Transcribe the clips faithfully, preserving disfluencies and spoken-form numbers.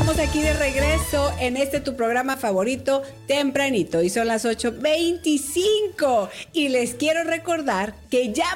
estamos aquí de regreso en este tu programa favorito, Tempranito. Y son las ocho veinticinco. Y les quiero recordar que ya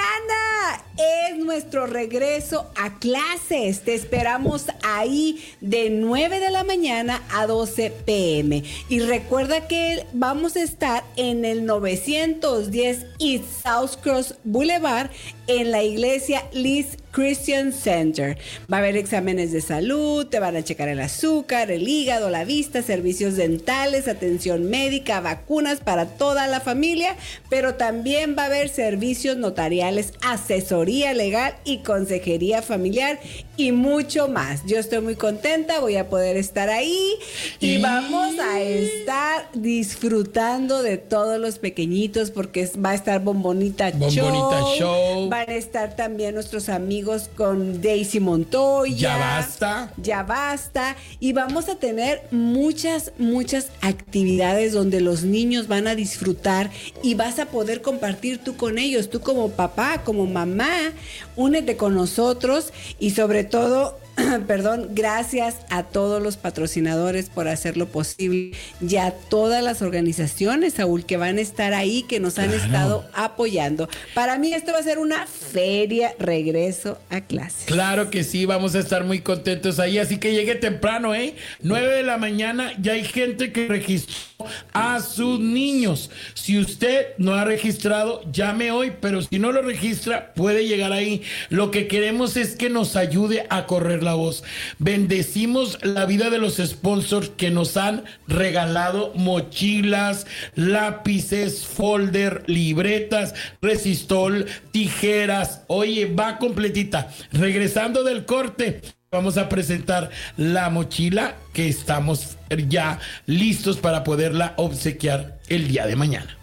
mañana es nuestro regreso a clases. Te esperamos ahí de nueve de la mañana a doce pm. Y recuerda que vamos a estar en el novecientos diez East South Cross Boulevard en la iglesia Liz Christian Center. Va a haber exámenes de salud, te van a checar el azúcar, el hígado, la vista, servicios dentales, atención médica, vacunas para toda la familia, pero también va a haber servicios notariales, asesoría legal y consejería familiar y mucho más. Yo estoy muy contenta, voy a poder estar ahí y, y... vamos a estar disfrutando de todos los pequeñitos porque va a estar Bombonita, Bombonita Show. Show. Van a estar también nuestros amigos con Daisy Montoya. Ya basta. Ya basta. Y vamos a tener muchas, muchas actividades donde los niños van a disfrutar y vas a poder compartir tú con ellos, tú como papá, como mamá. Únete con nosotros y sobre todo, perdón, gracias a todos los patrocinadores por hacerlo posible y a todas las organizaciones, Saúl, que van a estar ahí, que nos han claro. estado apoyando. Para mí esto va a ser una feria regreso a clases. Claro que sí, vamos a estar muy contentos ahí, así que llegue temprano, ¿eh? nueve de la mañana, ya hay gente que registró a sus niños. Si usted no ha registrado, llame hoy, pero si no lo registra, puede llegar ahí. Lo que queremos es que nos ayude a correr la voz. Bendecimos la vida de los sponsors que nos han regalado mochilas, lápices, folder, libretas, resistol, tijeras. Oye, va completita. Regresando del corte, vamos a presentar la mochila que estamos ya listos para poderla obsequiar el día de mañana.